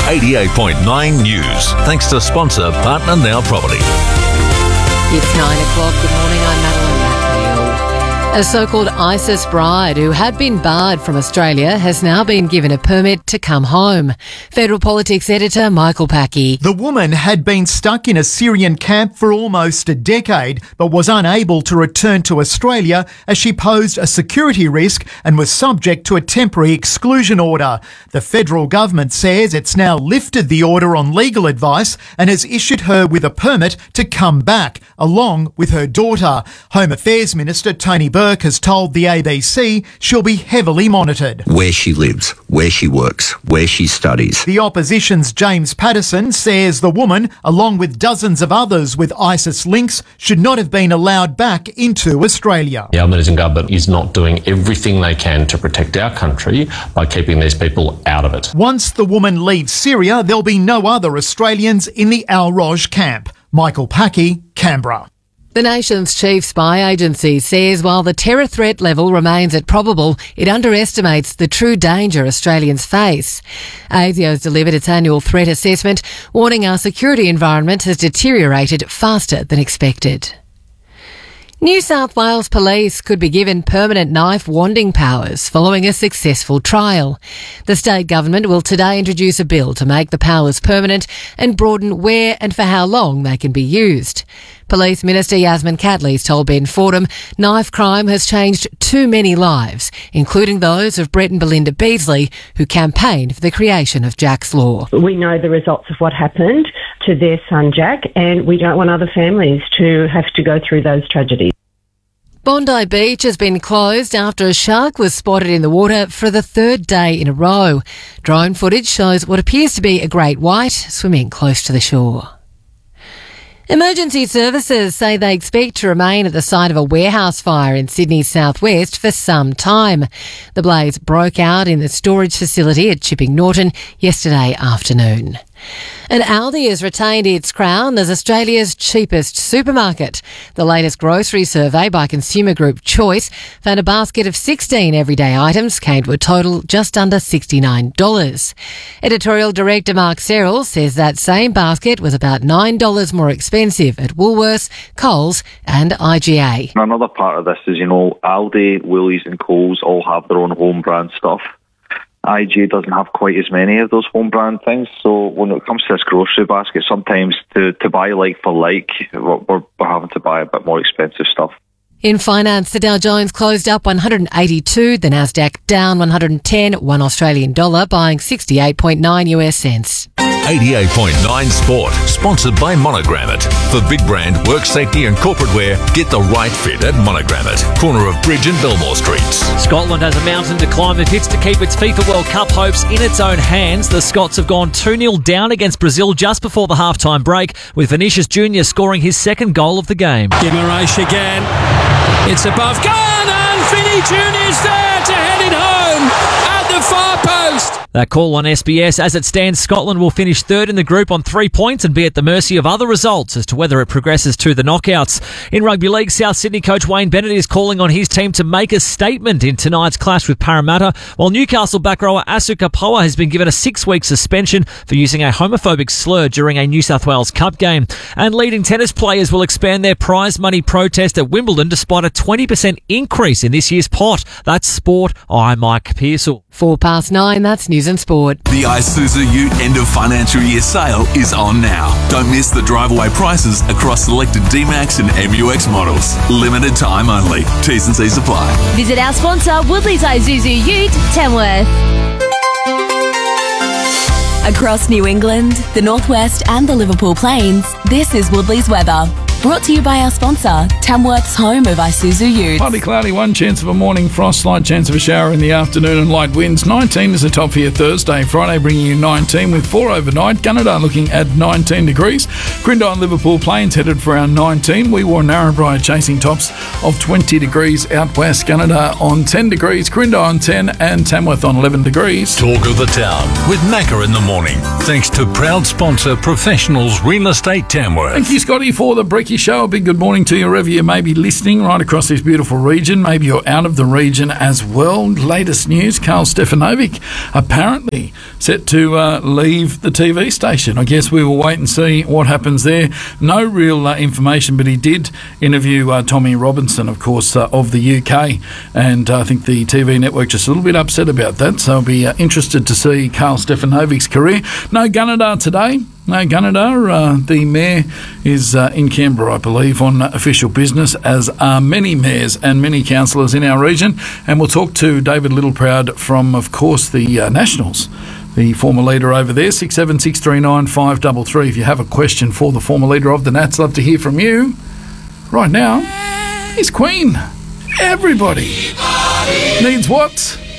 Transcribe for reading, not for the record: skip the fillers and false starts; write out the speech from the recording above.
88.9 News. Thanks to sponsor Partner Now Property. It's 9 o'clock. Good morning. I'm Madeline McNeil. A so-called ISIS bride who had been barred from Australia has now been given a permit to come home. Federal Politics editor Michael Packey. The woman had been stuck in a Syrian camp for almost a decade, but was unable to return to Australia as she posed a security risk and was subject to a temporary exclusion order. The federal government says it's now lifted the order on legal advice and has issued her with a permit to come back, along with her daughter. Home Affairs Minister Tony Burke has told the ABC she'll be heavily monitored. Where she lives, where she works, where she studies. The opposition's James Patterson says the woman, along with dozens of others with ISIS links, should not have been allowed back into Australia. The Albanese government is not doing everything they can to protect our country by keeping these people out of it. Once the woman leaves Syria, there'll be no other Australians in the Al Roj camp. Michael Packey, Canberra. The nation's chief spy agency says while the terror threat level remains at probable, it underestimates the true danger Australians face. ASIO's delivered its annual threat assessment, warning our security environment has deteriorated faster than expected. New South Wales Police could be given permanent knife wanding powers following a successful trial. The state government will today introduce a bill to make the powers permanent and broaden where and for how long they can be used. Police Minister Yasmin Catley's told Ben Fordham knife crime has changed too many lives, including those of Brett and Belinda Beasley, who campaigned for the creation of Jack's Law. We know the results of what happened to their son Jack, and we don't want other families to have to go through those tragedies. Bondi Beach has been closed after a shark was spotted in the water for the third day in a row. Drone footage shows what appears to be a great white swimming close to the shore. Emergency services say they expect to remain at the site of a warehouse fire in Sydney's southwest for some time. The blaze broke out in the storage facility at Chipping Norton yesterday afternoon. And Aldi has retained its crown as Australia's cheapest supermarket. The latest grocery survey by consumer group Choice found a basket of 16 everyday items came to a total just under $69. Editorial director Mark Serrell says that same basket was about $9 more expensive at Woolworths, Coles and IGA. Another part of this is, Aldi, Woolies and Coles all have their own home brand stuff. IGA doesn't have quite as many of those home brand things, so when it comes to this grocery basket, sometimes to buy like for like, we're having to buy a bit more expensive stuff. In finance, the Dow Jones closed up 182, the Nasdaq down 110, $1 Australian dollar, buying 68.9 US cents. 88.9 Sport, sponsored by Monogram-it. For big brand, work safety and corporate wear, get the right fit at Monogram-it. Corner of Bridge and Belmore Streets. Scotland has a mountain to climb if it's to keep its FIFA World Cup hopes in its own hands. The Scots have gone 2-0 down against Brazil just before the half-time break, with Vinicius Jr. scoring his second goal of the game. Guimaraes again. It's above goal and Vinny Jr.'s there to head it home at the far post. That call on SBS. As it stands, Scotland will finish third in the group on 3 points and be at the mercy of other results as to whether it progresses to the knockouts. In rugby league, South Sydney coach Wayne Bennett is calling on his team to make a statement in tonight's clash with Parramatta, while Newcastle back rower Asuka Poa has been given a 6-week suspension for using a homophobic slur during a New South Wales Cup game. And leading tennis players will expand their prize money protest at Wimbledon despite a 20% increase in this year's pot. That's sport. I'm Mike Pearsall. 9:04, that's News and Sport. The Isuzu Ute end of financial year sale is on now. Don't miss the drive-away prices across selected D-Max and MUX models. Limited time only. T's and C's apply. Visit our sponsor, Woodley's Isuzu Ute, Tamworth. Across New England, the Northwest and the Liverpool Plains, this is Woodley's weather. Brought to you by our sponsor, Tamworth's home of Isuzu Utes. Partly cloudy, one chance of a morning frost, slight chance of a shower in the afternoon and light winds. 19 is the top for your Thursday. Friday bringing you 19 with 4 overnight. Gunnedah looking at 19 degrees. Grindon and Liverpool Plains headed for around 19. We wore Narrabri chasing tops of 20 degrees out west. Gunnedah on 10 degrees. Grindon on 10 and Tamworth on 11 degrees. Talk of the town with Macca in the morning. Thanks to proud sponsor Professionals Real Estate Tamworth. Thank you, Scotty, for the brick Breakfast Show. A big good morning to you wherever you may be listening right across this beautiful region. Maybe you're out of the region as well. Latest news, Karl Stefanovic apparently set to leave the TV station. I guess we will wait and see what happens there. No real information, but he did interview Tommy Robinson, of course, of the UK, and I think the TV network just a little bit upset about that, so I'll be interested to see Karl Stefanovic's career. No Gunnedah today. No Gunnedah. The mayor is in Canberra, I believe, on official business, as are many mayors and many councillors in our region. And we'll talk to David Littleproud from, of course, the Nationals, the former leader over there. 67639 533. If you have a question for the former leader of the Nats, love to hear from you. Right now, here's Queen. Everybody needs what?